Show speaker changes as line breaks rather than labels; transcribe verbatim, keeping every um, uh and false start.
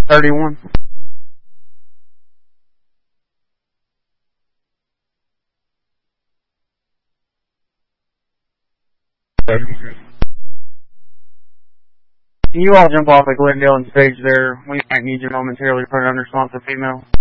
thirty-one. Can you all jump off at Glendale and stage there? We might need you momentarily for an unresponsive female.